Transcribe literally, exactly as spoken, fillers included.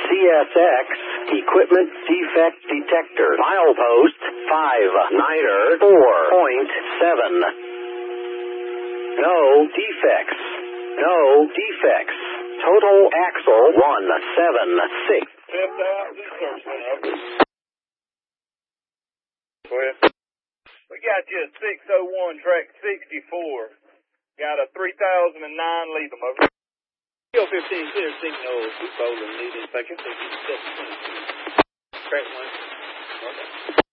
C S X, equipment defect detector, milepost five, niner four point seven. No defects. No defects. Total axle one seven six. Fifth out, this person up. Go ahead. We got you at six oh one, track sixty-four. Got a three thousand nine, leave them over. Kilo fifteen, clear signal, two bowling, lead inspection, track one. Okay.